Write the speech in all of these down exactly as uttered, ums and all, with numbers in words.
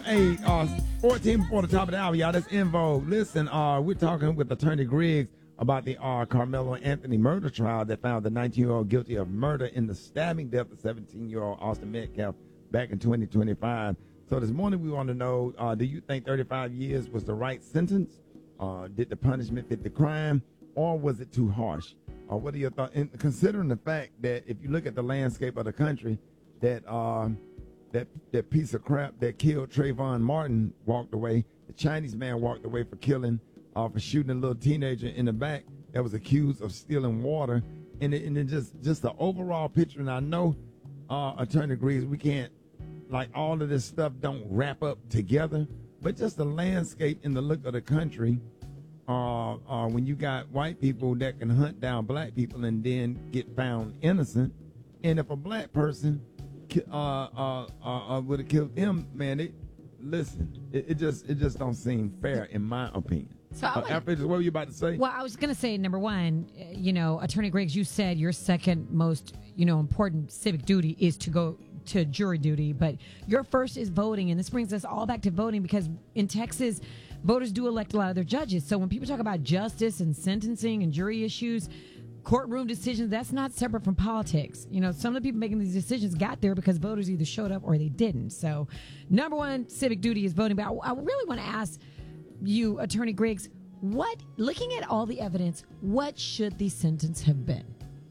Hey, uh, fourteen before the top of the hour, y'all. That's In Vogue. Listen, uh, we're talking with Attorney Griggs about the uh, Carmelo Anthony murder trial that found the nineteen-year-old guilty of murder in the stabbing death of seventeen-year-old Austin Metcalf back in twenty twenty-five. So this morning we want to know, uh, do you think thirty-five years was the right sentence? Uh, did the punishment fit the crime, or was it too harsh? Uh, what are your thoughts? And considering the fact that if you look at the landscape of the country, that uh, that that piece of crap that killed Trayvon Martin walked away. The Chinese man walked away for killing, uh, for shooting a little teenager in the back that was accused of stealing water. And it, and it just just the overall picture. And I know, uh, Attorney agrees we can't, like, all of this stuff don't wrap up together, but just the landscape and the look of the country. Uh, uh, when you got white people that can hunt down black people and then get found innocent, and if a black person uh, uh, uh, uh, would have killed them, man, it, listen, it, it just it just don't seem fair in my opinion. So uh, like, Alfred, what were you about to say? Well, I was going to say, number one, you know, Attorney Griggs, you said your second most, you know, important civic duty is to go to jury duty, but your first is voting, and this brings us all back to voting because in Texas, voters do elect a lot of their judges. So when people talk about justice and sentencing and jury issues, courtroom decisions, that's not separate from politics. You know, some of the people making these decisions got there because voters either showed up or they didn't. So number one civic duty is voting. But I, I really want to ask you, Attorney Griggs, what, looking at all the evidence, what should the sentence have been?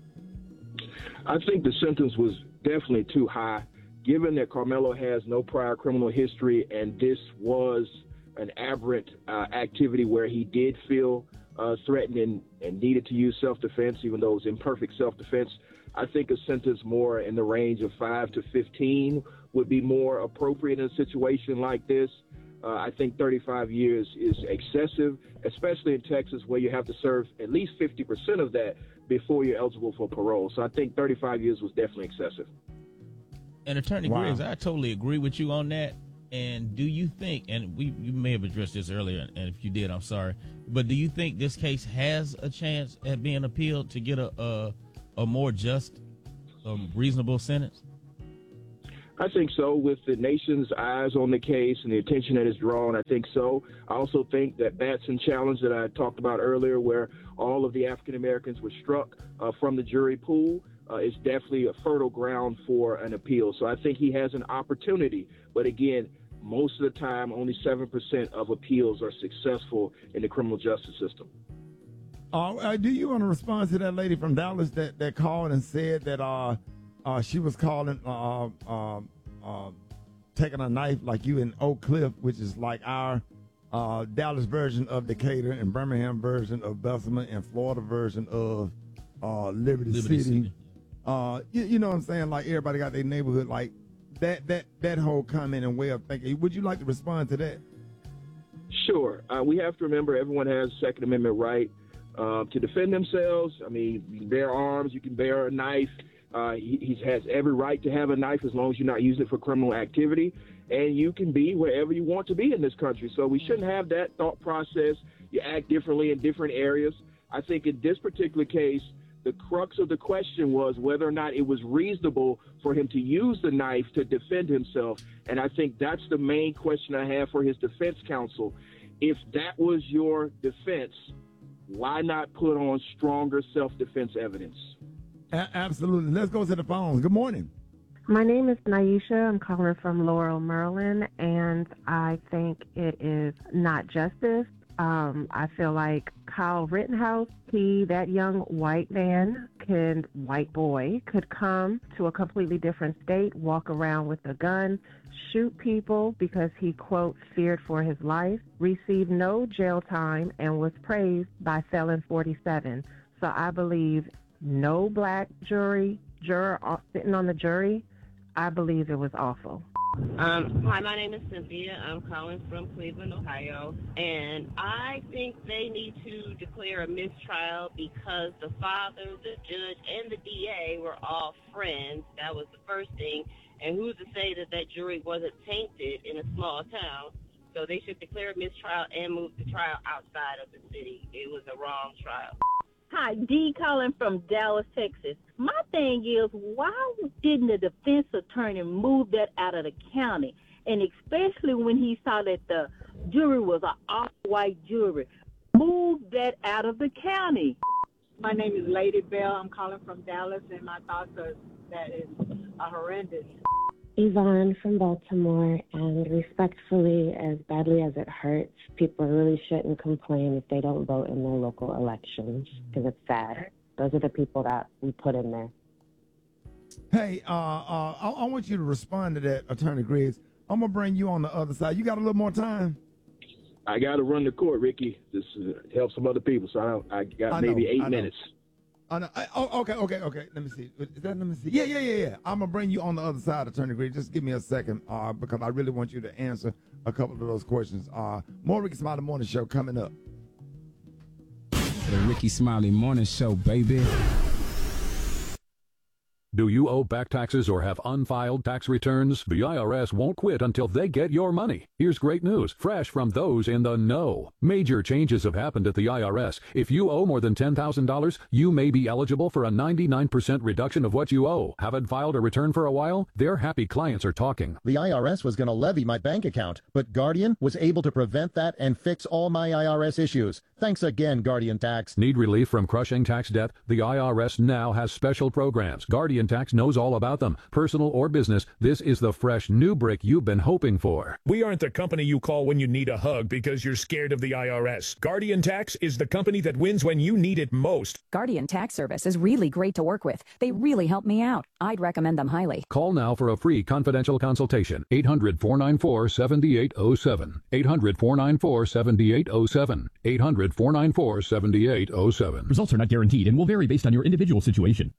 I think the sentence was definitely too high, given that Carmelo has no prior criminal history and this was an aberrant uh, activity where he did feel uh, threatened and, and needed to use self-defense, even though it was imperfect self-defense. I think a sentence more in the range of five to fifteen would be more appropriate in a situation like this. Uh, I think thirty-five years is excessive, especially in Texas where you have to serve at least fifty percent of that before you're eligible for parole. So I think thirty-five years was definitely excessive. And Attorney Wow. Griggs, I totally agree with you on that. And do you think, and we you may have addressed this earlier, and if you did, I'm sorry, but do you think this case has a chance at being appealed to get a a, a more just, um, reasonable sentence? I think so. With the nation's eyes on the case and the attention that is drawn, I think so. I also think that Batson challenge that I talked about earlier, where all of the African Americans were struck uh, from the jury pool, uh, is definitely a fertile ground for an appeal. So I think he has an opportunity. But again, most of the time, only seven percent of appeals are successful in the criminal justice system. Uh, uh, do you want to respond to that lady from Dallas that, that called and said that uh, uh, she was calling, uh, uh, uh, taking a knife like you in Oak Cliff, which is like our uh, Dallas version of Decatur and Birmingham version of Bessemer and Florida version of uh, Liberty, Liberty City. City. Uh, you, you know what I'm saying? Like everybody got their neighborhood, like that, that, that whole comment and way of thinking. Would you like to respond to that? Sure. Uh, we have to remember everyone has a Second Amendment right uh, to defend themselves. I mean, you can bear arms, you can bear a knife. Uh, he, he has every right to have a knife as long as you're not using it for criminal activity. And you can be wherever you want to be in this country. So we shouldn't have that thought process. You act differently in different areas. I think in this particular case, the crux of the question was whether or not it was reasonable for him to use the knife to defend himself. And I think that's the main question I have for his defense counsel. If that was your defense, why not put on stronger self-defense evidence? A- absolutely. Let's go to the phones. Good morning. My name is Naisha. I'm calling from Laurel, Maryland, and I think it is not justice. Um, I feel like Kyle Rittenhouse, he, that young white man, could, white boy, could come to a completely different state, walk around with a gun, shoot people because he, quote, feared for his life, received no jail time, and was praised by Felon forty-seven. So I believe no black jury, juror sitting on the jury, I believe it was awful. Um, hi, my name is Cynthia. I'm calling from Cleveland, Ohio, and I think they need to declare a mistrial because the father, the judge, and the D A were all friends. That was the first thing. And who's to say that that jury wasn't tainted in a small town? So they should declare a mistrial and move the trial outside of the city. It was a wrong trial. Hi, Dee calling from Dallas, Texas. My thing is, why didn't the defense attorney move that out of the county and especially when he saw that the jury was an all-white jury. Move that out of the county. My name is Lady Bell. I'm calling from Dallas, and my thoughts are that is a horrendous. Yvonne from Baltimore, and respectfully, as badly as it hurts, people really shouldn't complain if they don't vote in their local elections, because it's sad. Those are the people that we put in there. Hey, uh, uh, I, I want you to respond to that, Attorney Griggs. I'm going to bring you on the other side. You got a little more time? I got to run the court, Ricky. This uh, help some other people, so I, I got I maybe know, eight minutes. I know. I, oh, okay, okay, okay. Let me see. Is that, let me see. Yeah, yeah, yeah, yeah. I'm going to bring you on the other side, Attorney Griggs. Just give me a second uh, because I really want you to answer a couple of those questions. Uh, more Ricky Smiley Morning Show coming up. The Ricky Smiley Morning Show, baby. Do you owe back taxes or have unfiled tax returns? The I R S won't quit until they get your money. Here's great news, fresh from those in the know. Major changes have happened at the I R S. If you owe more than ten thousand dollars, you may be eligible for a ninety-nine percent reduction of what you owe. Haven't filed a return for a while? Their happy clients are talking. The I R S was going to levy my bank account, but Guardian was able to prevent that and fix all my I R S issues. Thanks again, Guardian Tax. Need relief from crushing tax debt? The I R S now has special programs. Guardian Tax knows all about them. Personal or business, this is the fresh new brick you've been hoping for. We aren't the company you call when you need a hug because you're scared of the I R S. Guardian Tax is the company that wins when you need it most. Guardian Tax Service is really great to work with. They really help me out. I'd recommend them highly. Call now for a free confidential consultation. eight hundred, four nine four, seven eight zero seven. eight hundred, four nine four, seven eight zero seven. eight hundred, four nine four, seven eight zero seven. Results are not guaranteed and will vary based on your individual situation.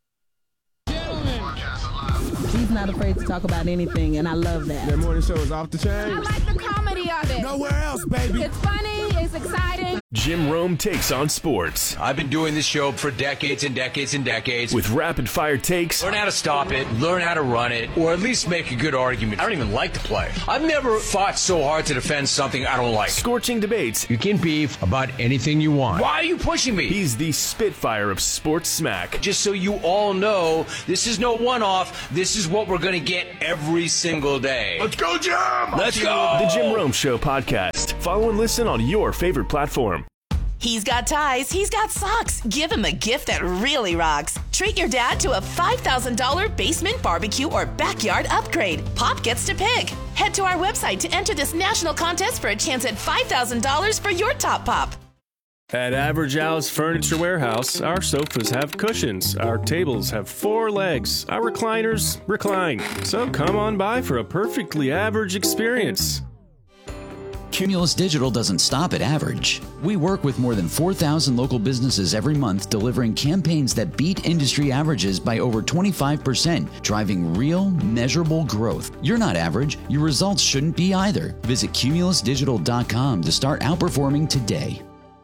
He's not afraid to talk about anything, and I love that. That morning show is off the chain. I like the comedy of it. Nowhere else, baby. It's funny. It's exciting. Jim Rome takes on sports. I've been doing this show for decades and decades and decades. With rapid-fire takes. Learn how to stop it, learn how to run it, or at least make a good argument. I don't even like to play. I've never fought so hard to defend something I don't like. Scorching debates. You can beef about anything you want. Why are you pushing me? He's the Spitfire of sports smack. Just so you all know, this is no one-off. This is what we're going to get every single day. Let's go, Jim! Let's go! The Jim Rome Show podcast. Follow and listen on your favorite platform. He's got ties, he's got socks. Give him a gift that really rocks. Treat your dad to a five thousand dollars basement barbecue or backyard upgrade. Pop gets to pick. Head to our website to enter this national contest for a chance at five thousand dollars for your top pop. At Average Al's Furniture Warehouse, our sofas have cushions, our tables have four legs, our recliners recline. So come on by for a perfectly average experience. Cumulus Digital doesn't stop at average. We work with more than four thousand local businesses every month, delivering campaigns that beat industry averages by over twenty-five percent, driving real, measurable growth. You're not average. Your results shouldn't be either. Visit cumulus digital dot com to start outperforming today.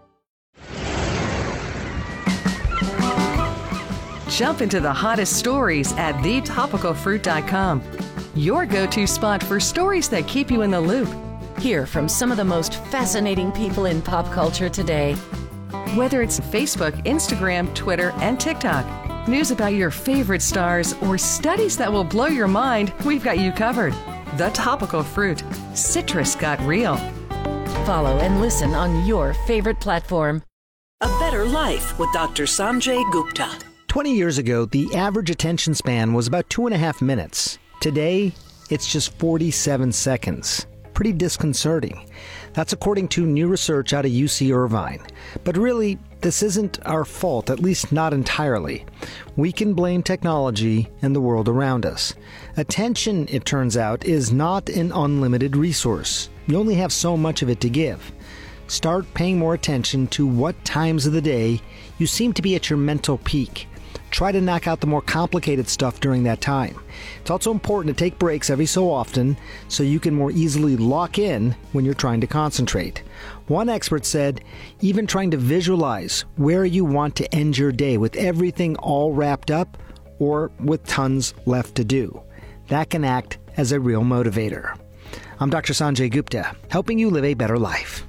Jump into the hottest stories at the topical fruit dot com. Your go-to spot for stories that keep you in the loop. Hear from some of the most fascinating people in pop culture today. Whether it's Facebook, Instagram, Twitter, and TikTok, news about your favorite stars, or studies that will blow your mind, we've got you covered. The Topical Fruit. Citrus got real. Follow and listen on your favorite platform. A Better Life with Doctor Sanjay Gupta. twenty years ago, the average attention span was about two and a half minutes. Today, it's just forty-seven seconds. Pretty disconcerting. That's according to new research out of U C Irvine. But really, this isn't our fault, at least not entirely. We can blame technology and the world around us. Attention, it turns out, is not an unlimited resource. You only have so much of it to give. Start paying more attention to what times of the day you seem to be at your mental peak. Try to knock out the more complicated stuff during that time. It's also important to take breaks every so often so you can more easily lock in when you're trying to concentrate. One expert said, even trying to visualize where you want to end your day with everything all wrapped up or with tons left to do. That can act as a real motivator. I'm Doctor Sanjay Gupta, helping you live a better life.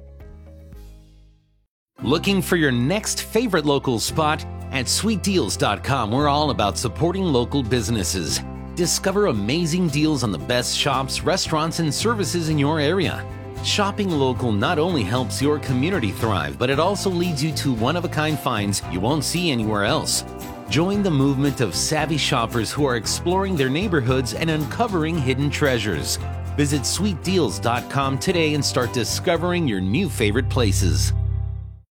Looking for your next favorite local spot? At sweet deals dot com, we're all about supporting local businesses. Discover amazing deals on the best shops, restaurants, and services in your area. Shopping local not only helps your community thrive, but it also leads you to one-of-a-kind finds you won't see anywhere else. Join the movement of savvy shoppers who are exploring their neighborhoods and uncovering hidden treasures. Visit sweet deals dot com today and start discovering your new favorite places.